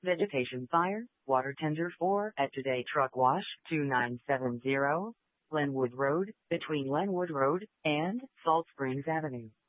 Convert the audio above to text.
Vegetation fire, water tender 4 at Today Truck Wash, 2970, Glenwood Road, between Glenwood Road and Salt Springs Avenue.